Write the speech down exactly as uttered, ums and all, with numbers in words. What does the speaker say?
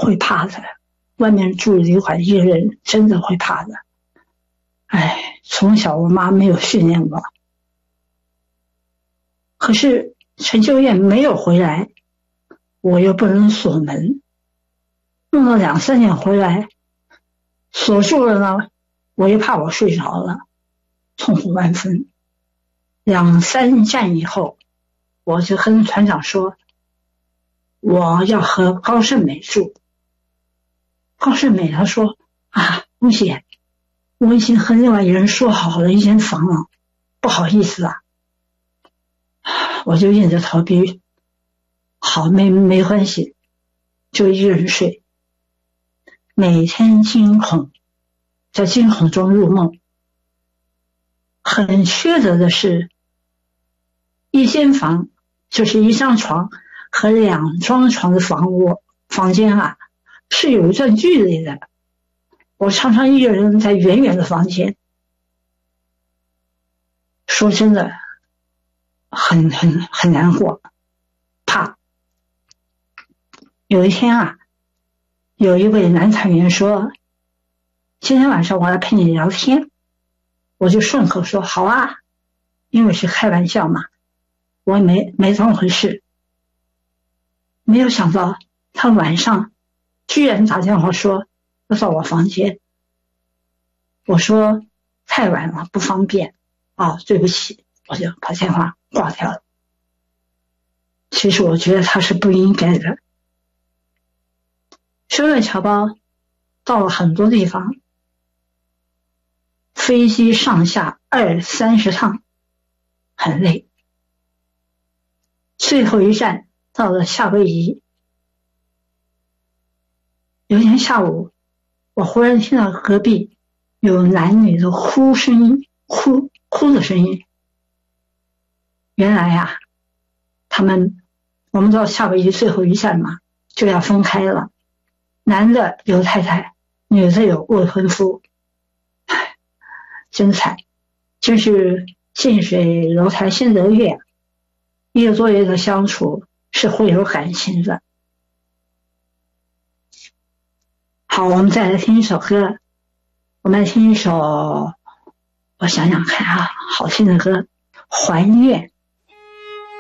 会怕的，外面住旅馆一个人真的会怕的。哎，从小我妈没有训练我，可是陈秀燕没有回来，我又不能锁门，弄了两三点回来，锁住了呢，我又怕我睡着了，痛苦万分。两三站以后，我就跟团长说，我要和高胜美住。高胜美她说啊，吴姐，我已经和另外一人说好了一间房了，不好意思啊。我就硬着头皮，好，没没关系，就一人睡。每天惊恐，在惊恐中入梦。很缺德的是，一间房就是一张床和两张床的房屋房间啊，是有一段距离的。我常常一个人在远远的房间，说真的，很很很难过，怕。有一天啊，有一位男团员说，今天晚上我来陪你聊天，我就顺口说好啊，因为是开玩笑嘛，我也没没当回事。没有想到他晚上居然打电话说要到我房间，我说太晚了不方便，哦，对不起，我就把电话挂掉了。其实我觉得他是不应该的。修院侨胞到了很多地方，飞机上下二三十趟，很累。最后一站到了夏威夷。有一天下午，我忽然听到隔壁有男女的哭声音，哭哭的声音。原来呀、啊，他们我们到夏威夷最后一站嘛，就要分开了。男的有太太，女的有未婚夫，唉，真惨，真是近水楼台先得月，一个多月的相处是会有感情的。好，我们再来听一首歌，我们来听一首，我想想看啊，好听的歌，《还愿》。